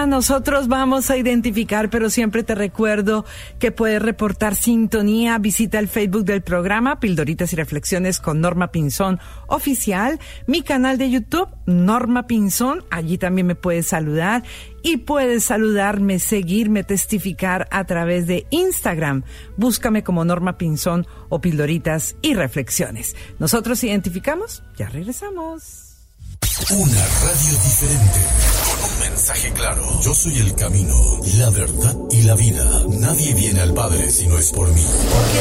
ya nosotros vamos a identificar, pero siempre te recuerdo que puedes reportar sintonía. Visita el Facebook del programa Pildoritas y Reflexiones con Norma Pinzón Oficial, mi canal de YouTube Norma Pinzón, allí también me puedes saludar y puedes saludarme, seguirme, testificar a través de Instagram. Búscame como Norma Pinzón o Pildoritas y Reflexiones. Nosotros identificamos, ya regresamos. Una radio diferente, con un mensaje claro. Yo soy el camino, la verdad y la vida. Nadie viene al Padre si no es por mí. Porque